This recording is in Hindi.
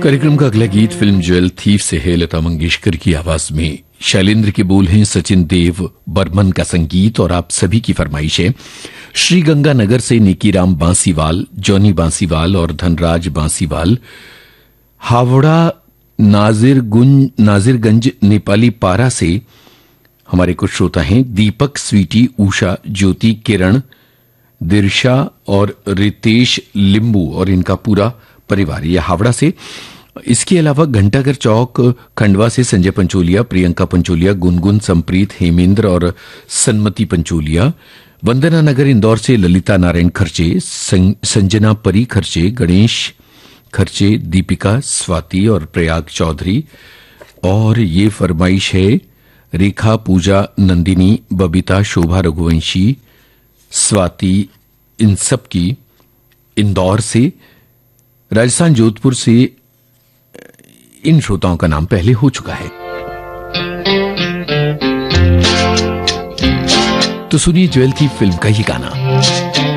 कार्यक्रम का अगला गीत फिल्म ज्वेल थीफ से है। लता मंगेशकर की आवाज में शैलेंद्र के बोल हैं, सचिन देव बर्मन का संगीत और आप सभी की फरमाइश है। श्री गंगानगर से निकीराम बांसीवाल, जॉनी बांसीवाल और धनराज बांसीवाल, हावड़ा नाजिरगंज नेपाली पारा से हमारे कुछ श्रोता हैं। दीपक, स्वीटी, उषा, ज्योति, किरण, दिर्शा और रितेश लिंबू और इनका पूरा परिवार, ये हावड़ा से। इसके अलावा घंटाघर चौक खंडवा से संजय पंचोलिया, प्रियंका पंचोलिया, गुनगुन, संप्रीत, हेमेंद्र और सन्मति पंचोलिया। वंदना नगर इंदौर से ललिता नारायण खर्चे, संजना परी खर्चे, गणेश खर्चे, दीपिका, स्वाति और प्रयाग चौधरी। और ये फरमाइश है रेखा, पूजा, नंदिनी, बबीता, शोभा, रघुवंशी, स्वाति, इन सब की इंदौर से। राजस्थान जोधपुर से इन श्रोताओं का नाम पहले हो चुका है। तो सुनिए ज्वेल थी फिल्म का ये गाना।